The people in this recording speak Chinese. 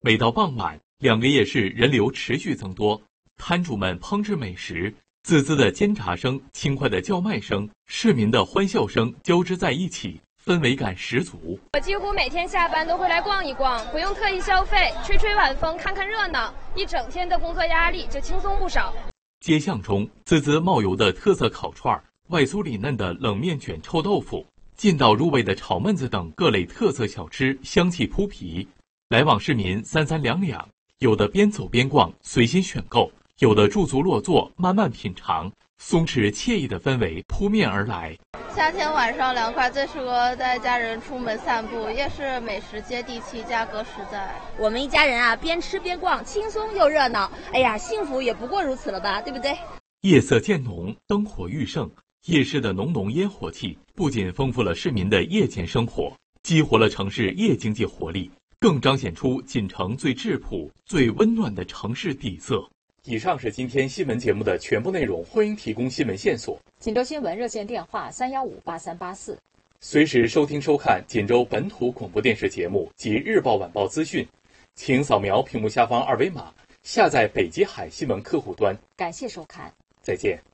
每到傍晚，两个夜市人流持续增多，摊主们烹制美食，滋滋的煎炸声、轻快的叫卖声、市民的欢笑声交织在一起，氛围感十足。 我几乎每天下班都会来逛一逛，不用特意消费，吹吹晚风，看看热闹，一整天的工作压力就轻松不少。 街巷中滋滋冒油的特色烤串，外酥里嫩的冷面卷臭豆腐，劲道入味的炒焖子等各类特色小吃，香气扑鼻。来往市民三三两两，有的边走边逛，随心选购；有的驻足落座，慢慢品尝。松弛惬意的氛围扑面而来。 夏天晚上凉快，最适合带家人出门散步。夜市美食接地气，价格实在。 我们一家人啊，边吃边逛，轻松又热闹。哎呀，幸福也不过如此了吧，对不对？ 夜色渐浓，灯火愈盛，夜市的浓浓烟火气不仅丰富了市民的夜间生活，激活了城市夜经济活力，更彰显出锦城最质朴、最温暖的城市底色。以上是今天新闻节目的全部内容，欢迎提供新闻线索。 锦州新闻热线电话3158384， 随时收听收看锦州本土广播电视节目及日报晚报资讯，请扫描屏幕下方二维码，下载北极海新闻客户端。 感谢收看， 再见。